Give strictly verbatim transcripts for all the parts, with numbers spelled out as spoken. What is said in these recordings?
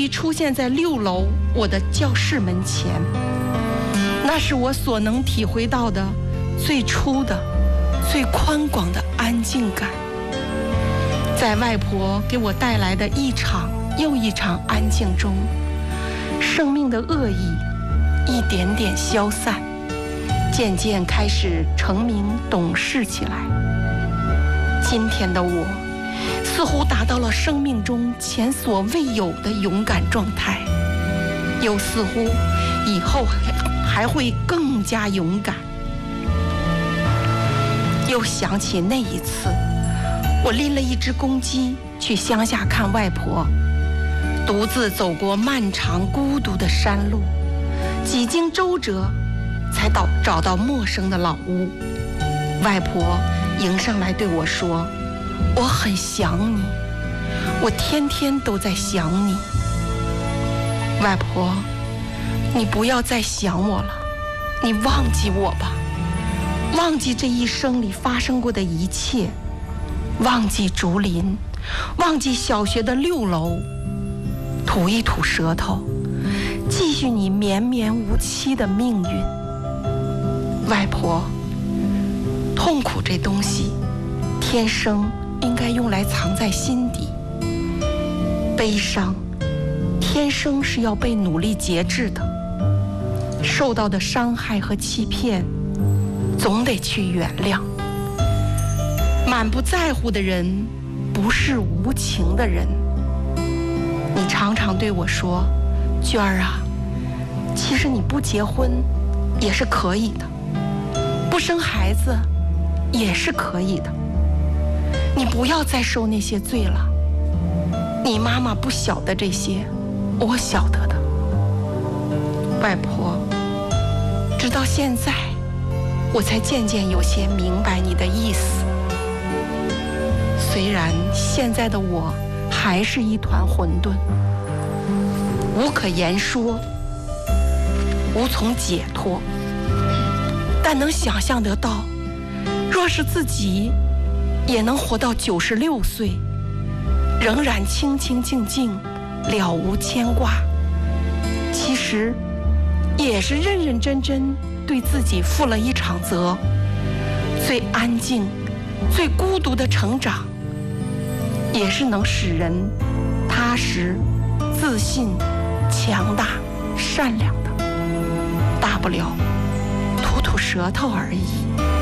于出现在六楼我的教室门前。那是我所能体会到的最初的、最宽广的安静感。在外婆给我带来的一场又一场安静中，生命的恶意一点点消散，渐渐开始成名懂事起来。今天的我似乎达到了生命中前所未有的勇敢状态，又似乎以后还会更加勇敢。又想起那一次，我拎了一只公鸡去乡下看外婆，独自走过漫长孤独的山路，几经周折才到找到陌生的老屋。外婆迎上来对我说，我很想你，我天天都在想你。外婆，你不要再想我了，你忘记我吧，忘记这一生里发生过的一切，忘记竹林，忘记小学的六楼，吐一吐舌头，继续你绵绵无期的命运。外婆，痛苦这东西天生应该用来藏在心底，悲伤天生是要被努力节制的，受到的伤害和欺骗总得去原谅。满不在乎的人不是无情的人。你常常对我说，娟儿啊，其实你不结婚也是可以的，不生孩子也是可以的，你不要再受那些罪了。你妈妈不晓得这些，我晓得的。外婆，直到现在我才渐渐有些明白你的意思。虽然现在的我还是一团混沌，无可言说，无从解脱，但能想象得到，若是自己也能活到九十六岁，仍然清清静静，了无牵挂，其实也是认认真真对自己负了一场责。最安静、最孤独的成长，也是能使人踏实、自信、强大、善良的，大不了吐吐舌头而已。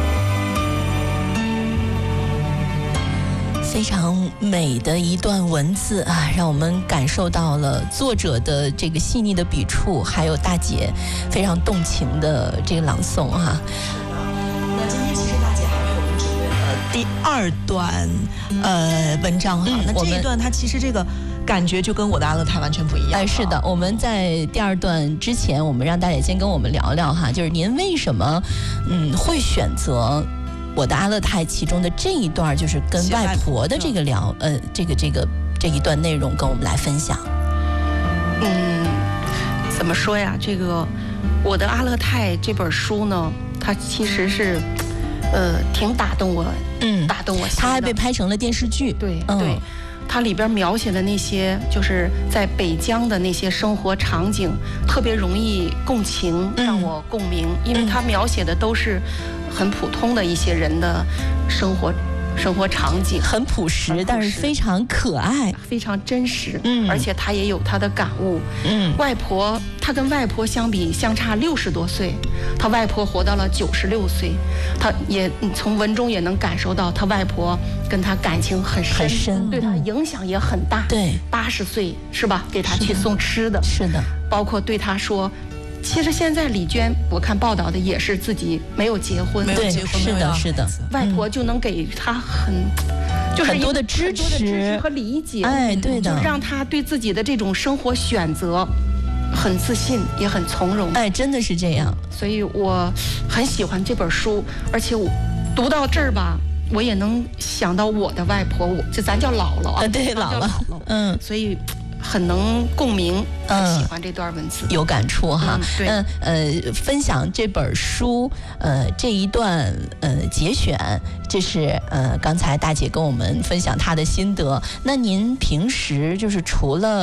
非常美的一段文字啊，让我们感受到了作者的这个细腻的笔触，还有大姐非常动情的这个朗诵哈、啊。 那今天其实大姐还为我们准备了第二段呃文章哈、嗯，那这一段它其实这个感觉就跟我的阿勒泰完全不一样。 哎，是的，我们在第二段之前，我们让大姐先跟我们聊聊哈，就是您为什么嗯会选择我的阿勒泰其中的这一段，就是跟外婆的这个聊，呃，这个这个这一段内容跟我们来分享。 嗯，怎么说呀？这个我的阿勒泰这本书呢，它其实是，呃，挺打动我， 嗯， 打动我心的。 它还被拍成了电视剧。 对、 嗯、 对。它里边描写的那些就是在北疆的那些生活场景，特别容易共情，让我共鸣，嗯、因为它描写的都是很普通的一些人的生活生活场景， 很朴实，朴实但是非常可爱， 非常真实。 嗯， 而且他也有他的感悟。 嗯， 外婆他跟外婆相比相差六十多岁，他外婆活到了九十六岁，他也从文中也能感受到他外婆跟他感情很深， 很深， 对他影响也很大。 对， 八十岁是吧？给他去送吃的， 是的， 包括对他说。其实现在李娟，我看报道的也是自己没有结婚， 没有结婚， 是的，是的， 外婆就能给他很，嗯、就是很多的支持、 很多的支持和理解， 哎，对的， 就让他对自己的这种生活选择很自信，也很从容， 哎，真的是这样。 所以我很喜欢这本书，而且我读到这儿吧，我也能想到我的外婆，我就咱叫姥姥啊， 对，姥姥，嗯， 所以。很能共鸣，很喜欢这段文字， 嗯、有感触哈。 嗯，对， 嗯呃，分享这本书，呃，这一段呃节选，这是呃刚才大姐跟我们分享她的心得。那您平时就是除了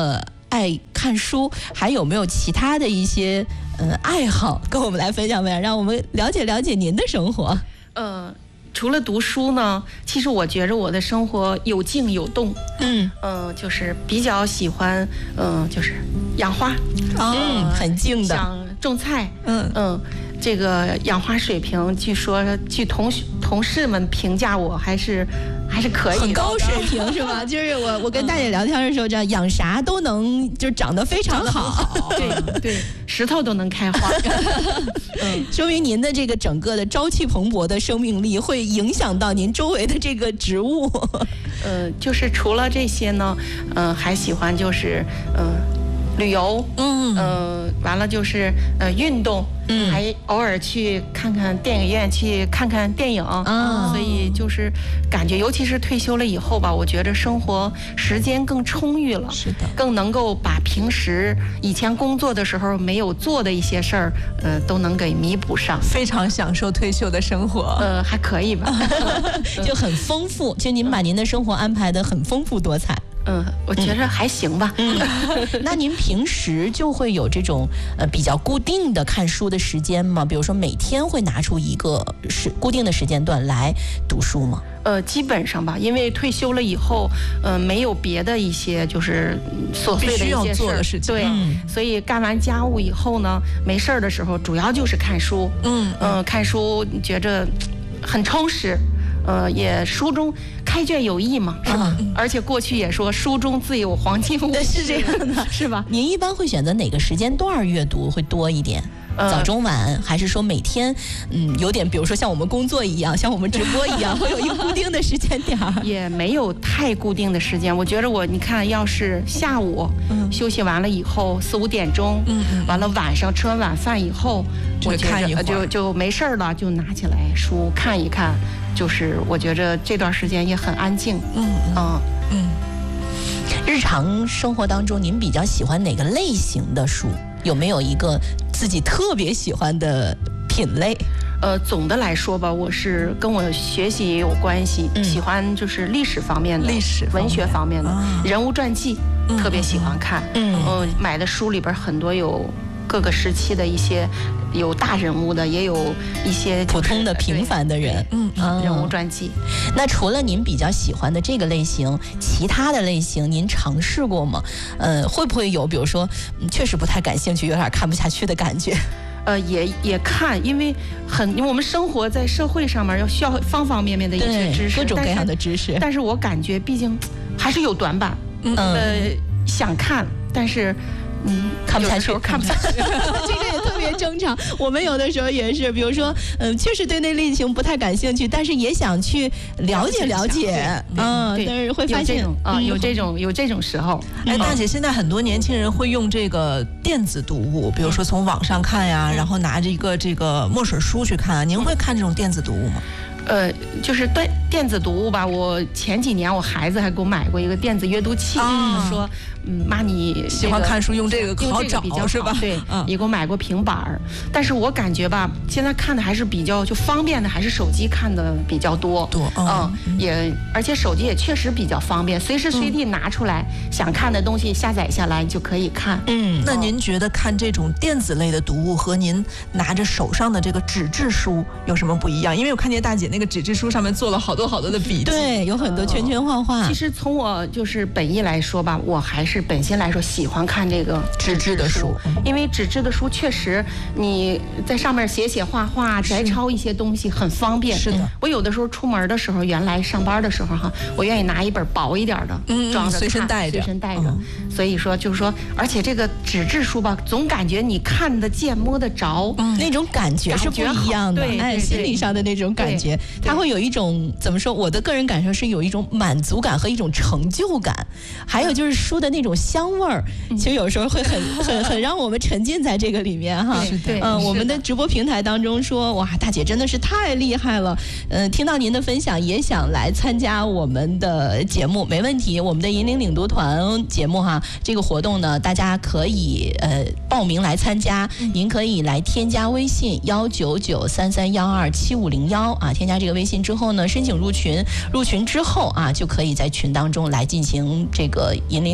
爱看书，还有没有其他的一些呃爱好跟我们来分享分享，让我们了解了解您的生活？ 呃，除了读书呢，其实我觉着我的生活有静有动。嗯，呃，就是比较喜欢，嗯、呃，就是养花， 嗯、呃，很静的， 想种菜，嗯嗯。这个养花水平，据说据同同事们评价我还是还是可以的， 很高水平是吧？就是我我跟大姐聊天的时候，这样养啥都能就长得非常好， 对对，石头都能开花。 嗯，说明您的这个整个的朝气蓬勃的生命力会影响到您周围的这个植物。 呃，就是除了这些呢，嗯、呃，还喜欢就是嗯。呃旅游，嗯，呃，完了就是呃运动，嗯，还偶尔去看看电影院，去看看电影，啊，所以就是感觉，尤其是退休了以后吧，我觉得生活时间更充裕了， 是的， 更能够把平时以前工作的时候没有做的一些事儿，呃，都能给弥补上， 非常享受退休的生活， 呃，还可以吧， 就很丰富，就您把您的生活安排得很丰富多彩。 嗯，我觉得还行吧。 嗯，那您平时就会有这种呃比较固定的看书的时间吗？比如说每天会拿出一个时固定的时间段来读书吗？ 呃，基本上吧，因为退休了以后，呃，没有别的一些就是琐碎的一些事做的事情， 对，嗯、所以干完家务以后呢，没事儿的时候，主要就是看书。嗯嗯、呃，看书觉着很充实。呃，也书中开卷有益嘛，是吧？嗯、而且过去也说书中自有黄金屋， 是这样的， 是吧？ 您一般会选择哪个时间段阅读会多一点？呃、早中晚，还是说每天？嗯，有点，比如说像我们工作一样，像我们直播一样，会有一个固定的时间点？ 也没有太固定的时间。我觉得我，你看，要是下午、嗯、休息完了以后，四五点钟，嗯嗯，完了晚上吃完晚饭以后， 我看一会儿就就没事了，就拿起来书看一看。就是我觉着这段时间也很安静，嗯嗯嗯。 日常生活当中，您比较喜欢哪个类型的书？有没有一个自己特别喜欢的品类？ 呃，总的来说吧，我是跟我学习也有关系，嗯、喜欢就是历史方面的、 历史文学方面的、啊、人物传记，嗯、特别喜欢看。嗯，呃，买的书里边很多有各个时期的一些。有大人物的，也有一些、就是、 普通的平凡的人， 嗯，嗯人物传记。 那除了您比较喜欢的这个类型，其他的类型您尝试过吗？呃，会不会有，比如说，嗯、确实不太感兴趣，有点看不下去的感觉？ 呃，也也看，因为很，因为我们生活在社会上面，要需要方方面面的一些知识， 各种各样的知识。 但是，但是我感觉，毕竟还是有短板。嗯，呃，想看，但是。嗯， 看不下去， 看不下去， 这个也特别正常。我们有的时候也是，比如说，嗯，确实对那类型不太感兴趣，但是也想去了解了解，嗯，但是会发现啊，有这种有这种时候。 哎，大姐，现在很多年轻人会用这个电子读物，比如说从网上看呀，然后拿着一个这个墨水书去看啊。您会看这种电子读物吗？ 呃，就是电电子读物吧。我前几年我孩子还给我买过一个电子阅读器，啊、说，嗯，妈你喜欢看书用这个好找比较是吧？ 对，嗯、也给我买过平板儿。但是我感觉吧，现在看的还是比较就方便的，还是手机看的比较多。 多， 嗯，嗯也而且手机也确实比较方便，随时随地拿出来、嗯、想看的东西下载下来就可以看。 嗯，那您觉得看这种电子类的读物和您拿着手上的这个纸质书有什么不一样？因为我看见大姐那。那个纸质书上面做了好多好多的笔记， 对，有很多圈圈画画。 呃、其实从我就是本意来说吧，我还是本心来说喜欢看这个纸质的书，因为纸质的书确实你在上面写写画画、摘抄一些东西很方便。 是的， 我有的时候出门的时候，原来上班的时候哈，我愿意拿一本薄一点的， 嗯， 装着随身带着， 随身带着。嗯、所以说就是说，而且这个纸质书吧，总感觉你看得见、摸得着， 嗯、那种感觉是不一样的， 对， 哎，心理上的那种感觉。它会有一种怎么说？我的个人感受是有一种满足感和一种成就感，还有就是书的那种香味儿，其实有时候会很很很让我们沉浸在这个里面哈。 对， 嗯，我们的直播平台当中说，哇，大姐真的是太厉害了。嗯，听到您的分享，也想来参加我们的节目，没问题。我们的引领领读团节目哈，这个活动呢，大家可以呃报名来参加。您可以来添加微信幺九九三三幺二七五零幺啊，添加这个微信之后呢，申请入群，入群之后啊，就可以在群当中来进行这个引领领读团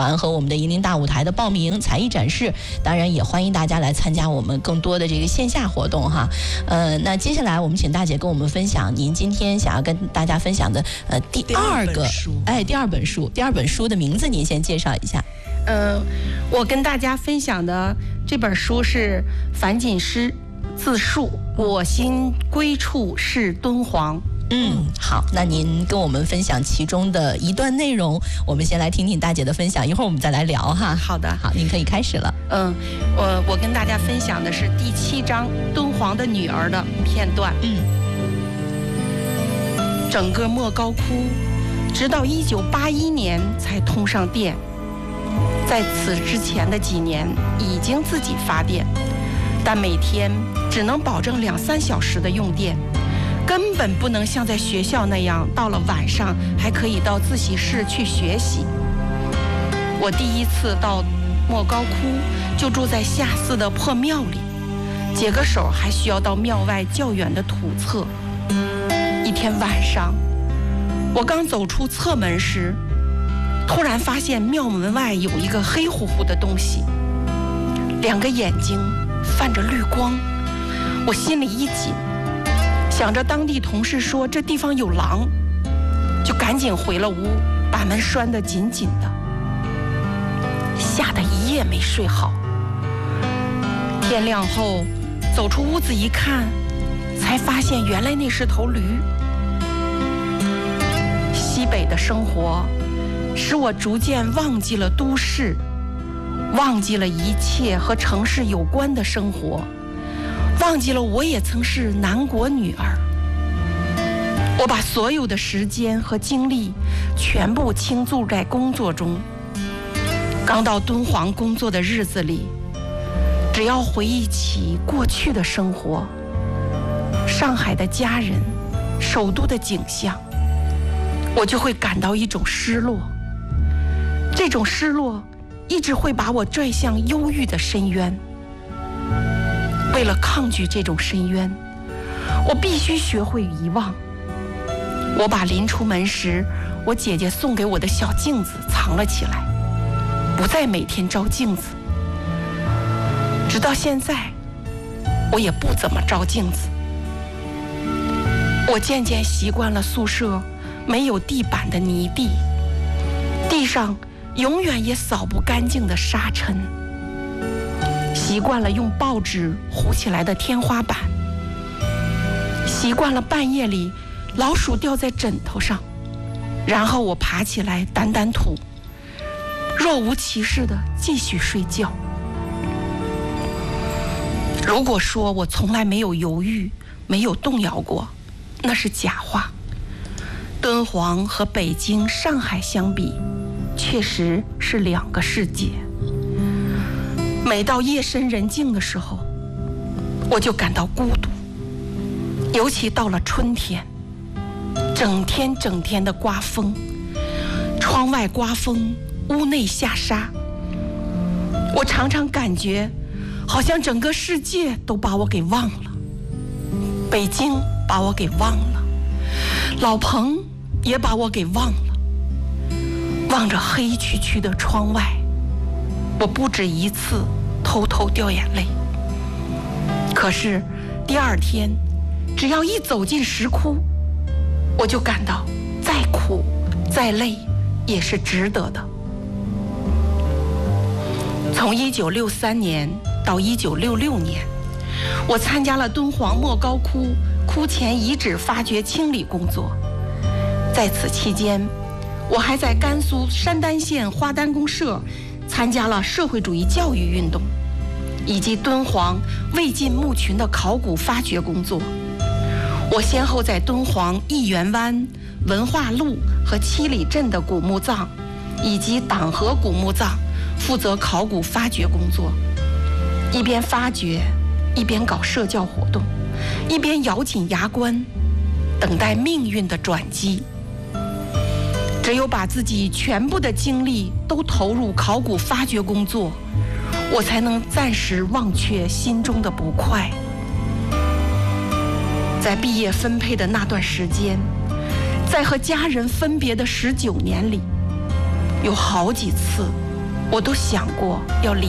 团和我们的银铃大舞台的报名才艺展示，当然也欢迎大家来参加我们更多的这个线下活动哈。呃，那接下来我们请大姐跟我们分享您今天想要跟大家分享的呃第二个哎第二本书，第二本书的名字您先介绍一下。 呃，我跟大家分享的这本书是樊锦诗自述，我心归处是敦煌。 嗯，好，那您跟我们分享其中的一段内容，我们先来听听大姐的分享，一会儿我们再来聊哈。 好的， 好，您可以开始了。 嗯，我我跟大家分享的是第七章敦煌的女儿的片段。 嗯， 整个莫高窟直到一九八一年才通上电，在此之前的几年已经自己发电，但每天只能保证两三小时的用电，根本不能像在学校那样到了晚上还可以到自习室去学习。我第一次到莫高窟就住在下寺的破庙里，解个手还需要到庙外较远的土侧。一天晚上，我刚走出侧门时，突然发现庙门外有一个黑乎乎的东西，两个眼睛泛着绿光。我心里一紧，想着当地同事说这地方有狼，就赶紧回了屋，把门拴得紧紧的，吓得一夜没睡好。天亮后走出屋子一看，才发现原来那是头驴。西北的生活使我逐渐忘记了都市，忘记了一切和城市有关的生活，忘记了我也曾是南国女儿。我把所有的时间和精力全部倾注在工作中。刚到敦煌工作的日子里，只要回忆起过去的生活，上海的家人，首都的景象，我就会感到一种失落。这种失落一直会把我拽向忧郁的深渊。为了抗拒这种深渊，我必须学会遗忘。我把临出门时我姐姐送给我的小镜子藏了起来，不再每天照镜子。直到现在，我也不怎么照镜子。我渐渐习惯了宿舍没有地板的泥地，地上永远也扫不干净的沙尘，习惯了用报纸糊起来的天花板，习惯了半夜里老鼠掉在枕头上，然后我爬起来掸掸土，若无其事地继续睡觉。如果说我从来没有犹豫，没有动摇过，那是假话。敦煌和北京、上海相比，确实是两个世界。每到夜深人静的时候，我就感到孤独，尤其到了春天，整天整天的刮风，窗外刮风，屋内下沙，我常常感觉好像整个世界都把我给忘了，北京把我给忘了，老彭也把我给忘了。望着黑黢黢的窗外，我不止一次偷偷掉眼泪。可是第二天，只要一走进石窟，我就感到再苦再累也是值得的。从一九六三年到一九六六年，我参加了敦煌莫高窟窟前遗址发掘清理工作。在此期间，我还在甘肃山丹县花丹公社参加了社会主义教育运动，以及敦煌魏晋墓群的考古发掘工作。我先后在敦煌义园湾、文化路和七里镇的古墓葬，以及党河古墓葬负责考古发掘工作，一边发掘，一边搞社教活动，一边咬紧牙关，等待命运的转机。只有把自己全部的精力都投入考古发掘工作，我才能暂时忘却心中的不快。在毕业分配的那段时间，在和家人分别的十九年里，有好几次我都想过要离